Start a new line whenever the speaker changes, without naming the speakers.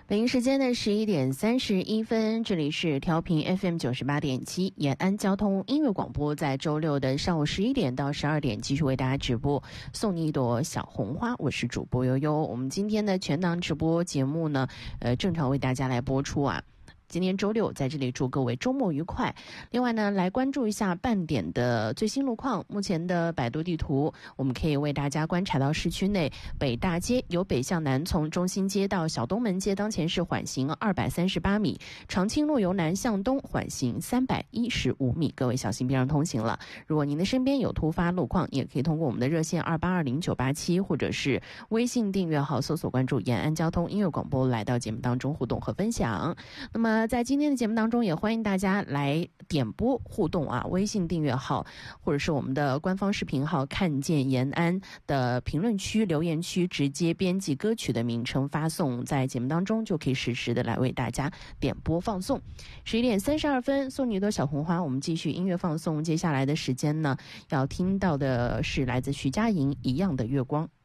北京时间的11:31，这里是调频 FM 98.7延安交通音乐广播，在周六的上午11点到12点继续为大家直播，送你一朵小红花。我是主播悠悠。我们今天的全档直播节目呢，正常为大家来播出啊。今天周六，在这里祝各位周末愉快。另外呢，来关注一下半点的最新路况。目前的百度地图，我们可以为大家观察到市区内北大街由北向南，从中心街到小东门街，当前是缓行238米；长青路由南向东缓行315米。各位小心边上通行了。如果您的身边有突发路况，也可以通过我们的热线2820-987，或者是微信订阅号搜索关注延安交通音乐广播，来到节目当中互动和分享。那么在今天的节目当中，也欢迎大家来点播互动啊！微信订阅号或者是我们的官方视频号看见延安的评论区留言区，直接编辑歌曲的名称发送，在节目当中就可以实时的来为大家点播放送。11:32，送你一朵小红花。我们继续音乐放送，接下来的时间呢，要听到的是来自徐佳莹《一样的月光》。